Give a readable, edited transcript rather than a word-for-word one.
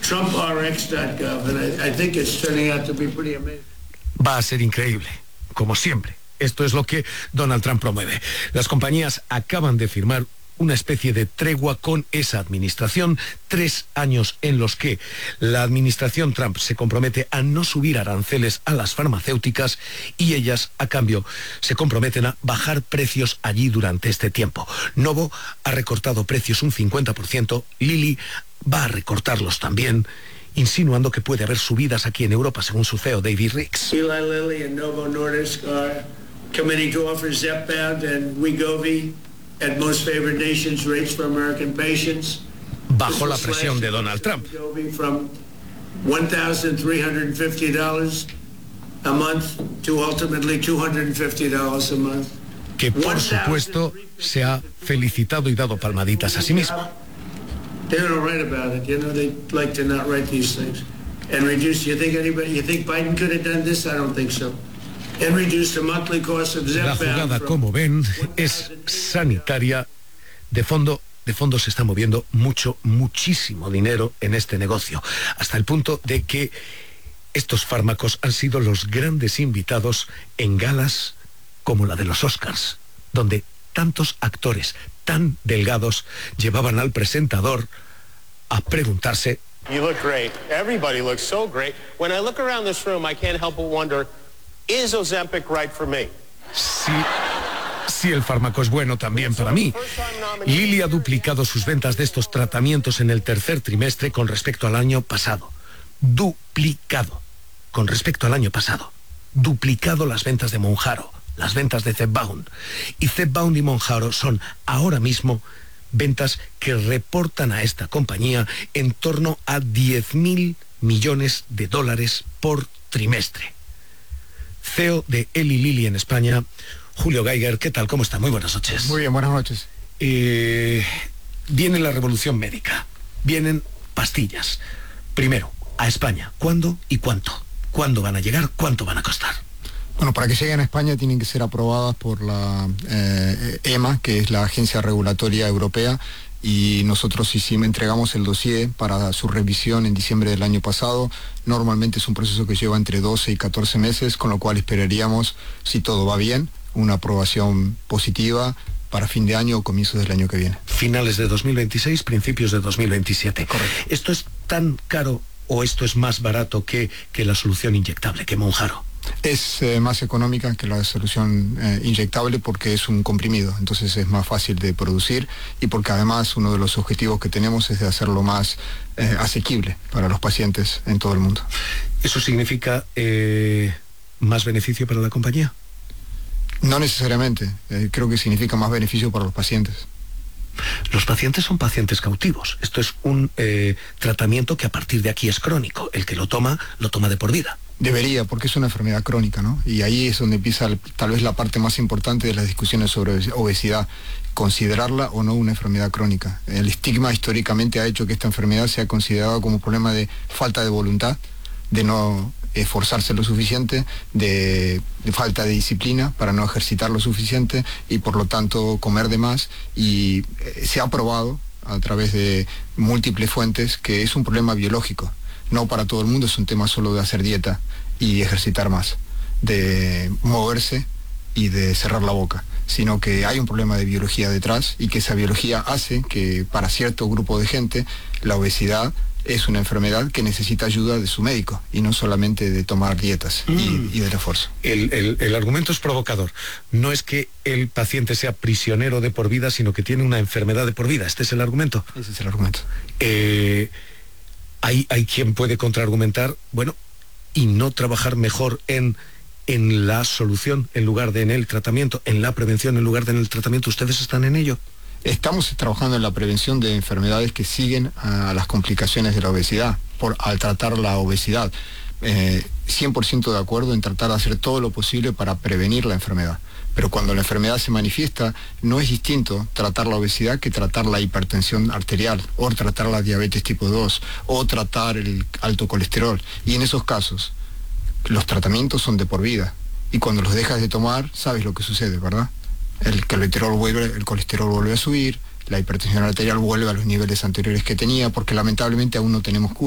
TrumpRx.gov, and I think it's turning out to be pretty amazing. Va a ser increíble, como siempre. Esto es lo que Donald Trump promueve. Las compañías acaban de firmar una especie de tregua con esa administración, 3 años en los que la administración Trump se compromete a no subir aranceles a las farmacéuticas y ellas, a cambio, se comprometen a bajar precios allí durante este tiempo. Novo ha recortado precios un 50%, Lilly va a recortarlos también, insinuando que puede haber subidas aquí en Europa, según su CEO David Ricks. Eli Lilly and Novo Nordisk are committing to offer Zepbound and Wegovy at most favored nations rates for American patients. Bajo la presión de Donald Trump. From $1,350 a month to ultimately $250 a month. Que por supuesto se ha felicitado y dado palmaditas a sí mismo. They don't write about it, you know. They like to not write these things and reduce. You think Biden could have done this? I don't think so. And reduce the monthly cost of La jugada, como ven, es sanitaria. De fondo se está moviendo muchísimo dinero en este negocio, hasta el punto de que estos fármacos han sido los grandes invitados en galas como la de los Oscars, donde tantos actores tan delgados llevaban al presentador a preguntarse: You look great. Everybody looks so great. When I look around this room, I can't help but wonder, is Ozempic right for me? Si el fármaco es bueno también para mí. Lilly ha duplicado sus ventas de estos tratamientos en el tercer trimestre con respecto al año pasado. Duplicado con respecto al año pasado. Duplicado las ventas de Mounjaro, las ventas de Zepbound. Y Zepbound y Mounjaro son ahora mismo ventas que reportan a esta compañía en torno a $10.000 millones por trimestre. CEO de Eli Lilly en España, Julio Geiger. ¿Qué tal? ¿Cómo está? Muy buenas noches. Muy bien, buenas noches. Viene la revolución médica, vienen pastillas. Primero, a España, ¿cuándo y cuánto? ¿Cuándo van a llegar? ¿Cuánto van a costar? Bueno, para que lleguen a España tienen que ser aprobadas por la EMA, que es la Agencia Regulatoria Europea, y nosotros entregamos el dossier para su revisión en diciembre del año pasado. Normalmente es un proceso que lleva entre 12 y 14 meses, con lo cual esperaríamos, si todo va bien, una aprobación positiva para fin de año o comienzos del año que viene. Finales de 2026, principios de 2027. Correcto. ¿Esto es tan caro o esto es más barato que la solución inyectable, que Mounjaro? Es más económica que la solución inyectable porque es un comprimido, entonces es más fácil de producir y porque además uno de los objetivos que tenemos es de hacerlo más asequible para los pacientes en todo el mundo. ¿Eso significa más beneficio para la compañía? No necesariamente, creo que significa más beneficio para los pacientes. Los pacientes son pacientes cautivos. Esto es un tratamiento que a partir de aquí es crónico. El que lo toma de por vida. Debería, porque es una enfermedad crónica, ¿no? Y ahí es donde empieza tal vez la parte más importante de las discusiones sobre obesidad, considerarla o no una enfermedad crónica. El estigma históricamente ha hecho que esta enfermedad sea considerada como un problema de falta de voluntad, de no esforzarse lo suficiente, de falta de disciplina para no ejercitar lo suficiente y por lo tanto comer de más, y se ha probado a través de múltiples fuentes que es un problema biológico. No para todo el mundo es un tema solo de hacer dieta y ejercitar más, de moverse y de cerrar la boca, sino que hay un problema de biología detrás y que esa biología hace que para cierto grupo de gente la obesidad es una enfermedad que necesita ayuda de su médico y no solamente de tomar dietas y del esfuerzo. El argumento es provocador. No es que el paciente sea prisionero de por vida, sino que tiene una enfermedad de por vida. ¿Este es el argumento? Ese es el argumento. Hay quien puede contraargumentar, bueno, y no trabajar mejor en la solución en lugar de en el tratamiento, en la prevención en lugar de en el tratamiento. ¿Ustedes están en ello? Estamos trabajando en la prevención de enfermedades que siguen a las complicaciones de la obesidad, al tratar la obesidad. 100% de acuerdo en tratar de hacer todo lo posible para prevenir la enfermedad. Pero cuando la enfermedad se manifiesta, no es distinto tratar la obesidad que tratar la hipertensión arterial, o tratar la diabetes tipo 2, o tratar el alto colesterol. Y en esos casos, los tratamientos son de por vida. Y cuando los dejas de tomar, sabes lo que sucede, ¿verdad? El colesterol vuelve a subir, la hipertensión arterial vuelve a los niveles anteriores que tenía, porque lamentablemente aún no tenemos cura.